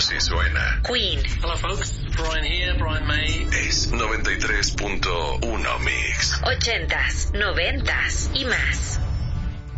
Si suena Queen. Hello folks, Brian here, Brian May. es 93.1 Mix. 80s, 90s y más.